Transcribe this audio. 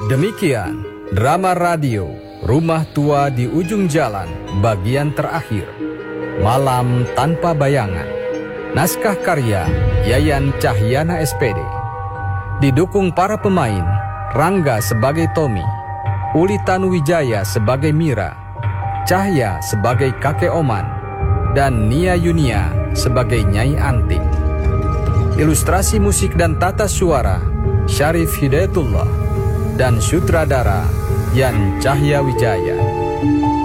Demikian drama radio Rumah Tua di Ujung Jalan bagian terakhir, Malam Tanpa Bayangan. Naskah karya Yayan Cahyana SPD. Didukung para pemain, Rangga sebagai Tommy, Uli Tanuwijaya sebagai Mira, Cahya sebagai Kakek Oman, dan Nia Yunia sebagai Nyai Anting. Ilustrasi musik dan tata suara Syarif Hidayatullah, dan sutradara Yan Cahya Wijaya.